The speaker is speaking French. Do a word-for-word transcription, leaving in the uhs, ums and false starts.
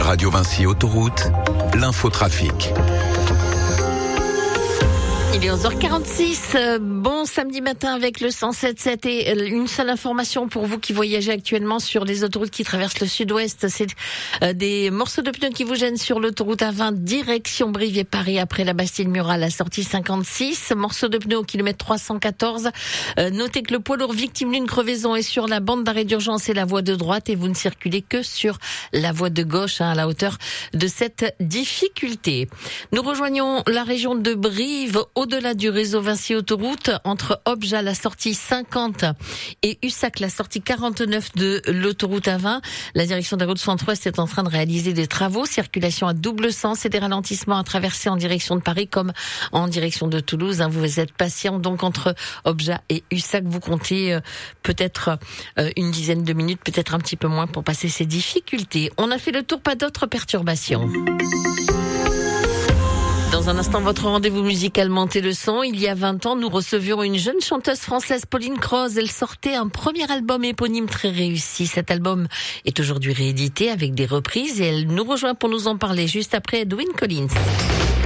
Radio Vinci Autoroute, l'infotrafic. Il est onze heures quarante-six, bon samedi matin avec le cent sept virgule sept et une seule information pour vous qui voyagez actuellement sur les autoroutes qui traversent le sud-ouest, c'est des morceaux de pneus qui vous gênent sur l'autoroute A vingt direction Brive et Paris après la Bastille-Murat, la sortie cinquante-six, morceaux de pneus au kilomètre trois cent quatorze. Euh, notez que le poids lourd victime d'une crevaison est sur la bande d'arrêt d'urgence et la voie de droite et vous ne circulez que sur la voie de gauche hein, à la hauteur de cette difficulté. Nous rejoignons la région de Brive au-delà du réseau Vinci Autoroute, entre Objat, la sortie cinquante, et Ussac, la sortie quarante-neuf de l'autoroute A vingt. La direction des routes centre-ouest est en train de réaliser des travaux, circulation à double sens et des ralentissements à traverser en direction de Paris comme en direction de Toulouse. Vous êtes patient donc entre Objat et Ussac. Vous comptez euh, peut-être euh, une dizaine de minutes, peut-être un petit peu moins pour passer ces difficultés. On a fait le tour, pas d'autres perturbations. Dans un instant, votre rendez-vous musical Montez le son. Il y a vingt ans, nous recevions une jeune chanteuse française, Pauline Croze. Elle sortait un premier album éponyme très réussi. Cet album est aujourd'hui réédité avec des reprises et elle nous rejoint pour nous en parler juste après Edwyn Collins.